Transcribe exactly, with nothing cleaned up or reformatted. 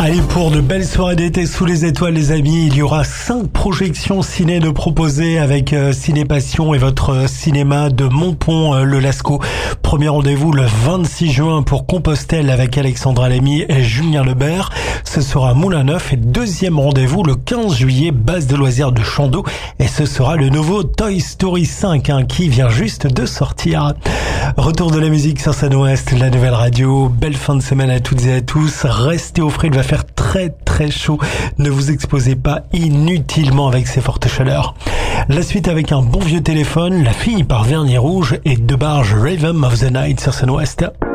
Allez, pour de belles soirées d'été sous les étoiles, les amis, il y aura cinq projections ciné de proposer avec euh, Ciné Passion et votre euh, cinéma de Montpont, euh, le Lascaux. Premier rendez-vous le vingt-six juin pour Compostelle avec Alexandra Lamy et Julien Lebert. Ce sera Moulin Neuf. Et deuxième rendez-vous le quinze juillet, base de loisirs de Chandeau. Et ce sera le nouveau Toy Story cinq hein, qui vient juste de sortir. Retour de la musique sur Sun Ouest, la nouvelle radio. Belle fin de semaine à toutes et à tous. Restez au frais, il va faire très très chaud. Ne vous exposez pas inutilement avec ces fortes chaleurs. La suite avec un bon vieux téléphone, La fille par vernis rouge et De Barge, Rhythm of the Night sur Sun Ouest.